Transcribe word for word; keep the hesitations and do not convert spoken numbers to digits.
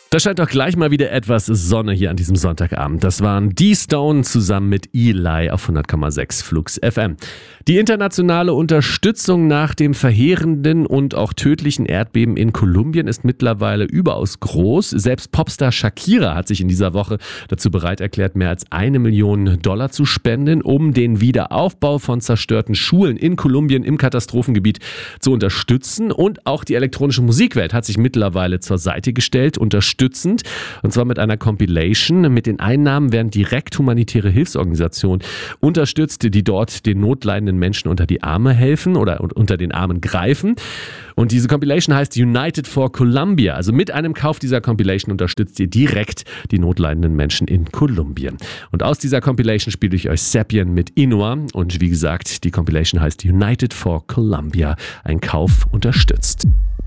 Da scheint doch gleich mal wieder etwas Sonne hier an diesem Sonntagabend. Das waren D-Stone zusammen mit Eli auf hundert Komma sechs Flux F M. Die internationale Unterstützung nach dem verheerenden und auch tödlichen Erdbeben in Kolumbien ist mittlerweile überaus groß. Selbst Popstar Shakira hat sich in dieser Woche dazu bereit erklärt, mehr als eine Million Dollar zu spenden, um den Wiederaufbau von zerstörten Schulen in Kolumbien im Katastrophengebiet zu unterstützen. Und auch die elektronische Musikwelt hat sich mittlerweile zur Seite gestellt, unterstützend. Und zwar mit einer Compilation. Mit den Einnahmen werden direkt humanitäre Hilfsorganisationen unterstützt, die dort den notleidenden Menschen unter die Arme helfen oder unter den Armen greifen. Und diese Compilation heißt United for Colombia. Also mit einem Kauf dieser Compilation unterstützt ihr direkt die notleidenden Menschen in Kolumbien. Und aus dieser Compilation spiele ich euch Sapien mit Inua. Und wie gesagt, die Compilation heißt United for Colombia. Ein Kauf unterstützt.